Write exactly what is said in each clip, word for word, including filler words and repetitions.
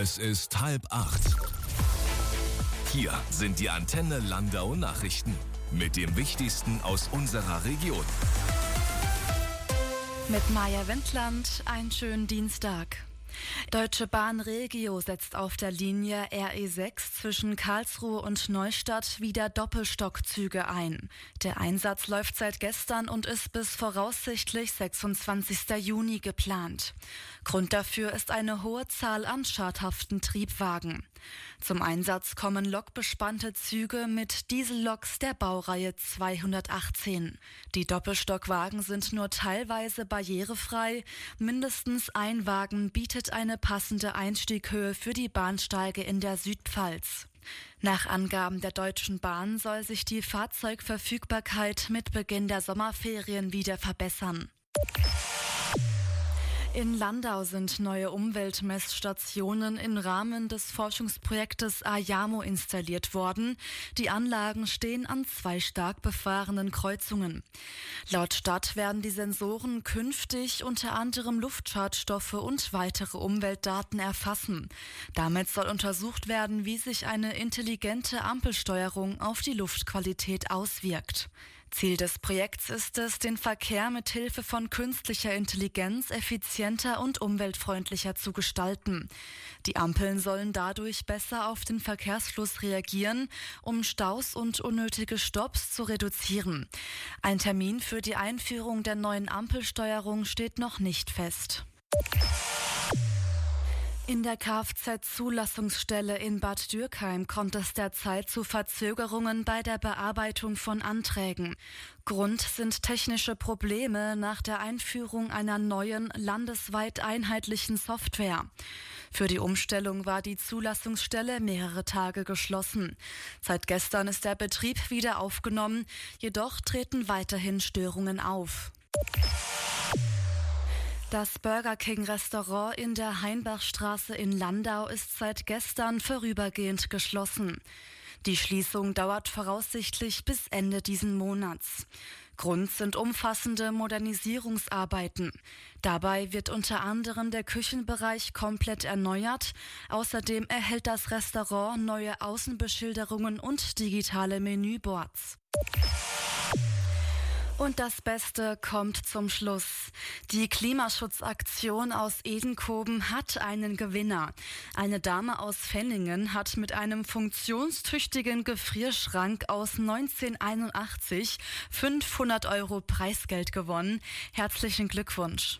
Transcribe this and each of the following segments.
Es ist halb acht. Hier sind die Antenne Landau Nachrichten mit dem Wichtigsten aus unserer Region. Mit Maja Wendland, einen schönen Dienstag. Deutsche Bahn Regio setzt auf der Linie R E sechs zwischen Karlsruhe und Neustadt wieder Doppelstockzüge ein. Der Einsatz läuft seit gestern und ist bis voraussichtlich sechsundzwanzigsten Juni geplant. Grund dafür ist eine hohe Zahl an schadhaften Triebwagen. Zum Einsatz kommen lokbespannte Züge mit Dieselloks der Baureihe zweihundertachtzehn. Die Doppelstockwagen sind nur teilweise barrierefrei. Mindestens ein Wagen bietet eine passende Einstieghöhe für die Bahnsteige in der Südpfalz. Nach Angaben der Deutschen Bahn soll sich die Fahrzeugverfügbarkeit mit Beginn der Sommerferien wieder verbessern. In Landau sind neue Umweltmessstationen im Rahmen des Forschungsprojektes AYAMO installiert worden. Die Anlagen stehen an zwei stark befahrenen Kreuzungen. Laut Stadt werden die Sensoren künftig unter anderem Luftschadstoffe und weitere Umweltdaten erfassen. Damit soll untersucht werden, wie sich eine intelligente Ampelsteuerung auf die Luftqualität auswirkt. Ziel des Projekts ist es, den Verkehr mit Hilfe von künstlicher Intelligenz effizienter und umweltfreundlicher zu gestalten. Die Ampeln sollen dadurch besser auf den Verkehrsfluss reagieren, um Staus und unnötige Stopps zu reduzieren. Ein Termin für die Einführung der neuen Ampelsteuerung steht noch nicht fest. In der Kfz-Zulassungsstelle in Bad Dürkheim kommt es derzeit zu Verzögerungen bei der Bearbeitung von Anträgen. Grund sind technische Probleme nach der Einführung einer neuen, landesweit einheitlichen Software. Für die Umstellung war die Zulassungsstelle mehrere Tage geschlossen. Seit gestern ist der Betrieb wieder aufgenommen, jedoch treten weiterhin Störungen auf. Das Burger King Restaurant in der Heinbachstraße in Landau ist seit gestern vorübergehend geschlossen. Die Schließung dauert voraussichtlich bis Ende diesen Monats. Grund sind umfassende Modernisierungsarbeiten. Dabei wird unter anderem der Küchenbereich komplett erneuert. Außerdem erhält das Restaurant neue Außenbeschilderungen und digitale Menüboards. Und das Beste kommt zum Schluss. Die Klimaschutzaktion aus Edenkoben hat einen Gewinner. Eine Dame aus Fenningen hat mit einem funktionstüchtigen Gefrierschrank aus neunzehnhunderteinundachtzig fünfhundert Euro Preisgeld gewonnen. Herzlichen Glückwunsch.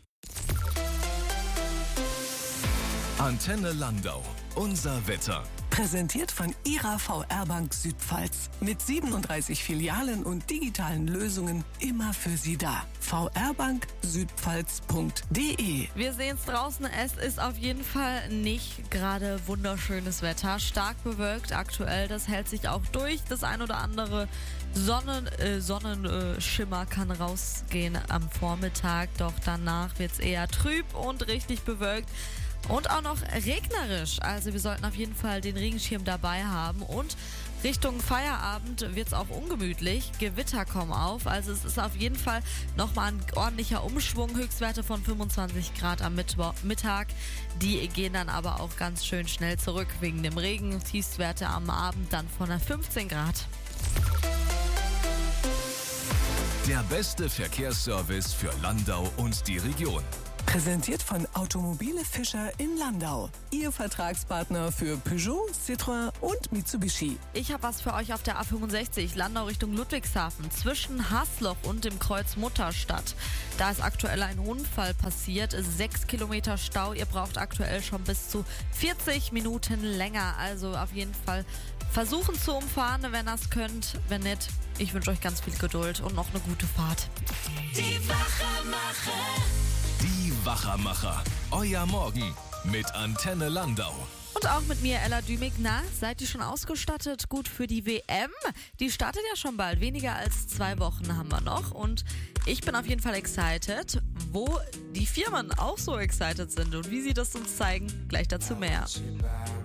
Antenne Landau. Unser Wetter. Präsentiert von Ihrer V R-Bank Südpfalz. Mit siebenunddreißig Filialen und digitalen Lösungen immer für Sie da. v r bank südpfalz punkt d e. Wir sehen es draußen, es ist auf jeden Fall nicht gerade wunderschönes Wetter. Stark bewölkt aktuell, das hält sich auch durch. Das ein oder andere Sonnen, äh, Sonnenschimmer äh, kann rausgehen am Vormittag. Doch danach wird es eher trüb und richtig bewölkt. Und auch noch regnerisch. Also wir sollten auf jeden Fall den Regenschirm dabei haben. Und Richtung Feierabend wird es auch ungemütlich. Gewitter kommen auf. Also es ist auf jeden Fall nochmal ein ordentlicher Umschwung. Höchstwerte von fünfundzwanzig Grad am Mittwoch, Mittag. Die gehen dann aber auch ganz schön schnell zurück wegen dem Regen. Tiefstwerte am Abend dann von fünfzehn Grad. Der beste Verkehrsservice für Landau und die Region. Präsentiert von Automobile Fischer in Landau. Ihr Vertragspartner für Peugeot, Citroën und Mitsubishi. Ich habe was für euch auf der A fünfundsechzig, Landau Richtung Ludwigshafen, zwischen Hasloch und dem Kreuz Mutterstadt. Da ist aktuell ein Unfall passiert, sechs Kilometer Stau. Ihr braucht aktuell schon bis zu vierzig Minuten länger. Also auf jeden Fall versuchen zu umfahren, wenn ihr es könnt. Wenn nicht, ich wünsche euch ganz viel Geduld und noch eine gute Fahrt. Die Wachermacher. Die Wachermacher. Euer Morgen mit Antenne Landau. Und auch mit mir, Ella Dümig. Na, seid ihr schon ausgestattet? Gut für die W M? Die startet ja schon bald. Weniger als zwei Wochen haben wir noch. Und ich bin auf jeden Fall excited. Wo die Firmen auch so excited sind und wie sie das uns zeigen, gleich dazu mehr.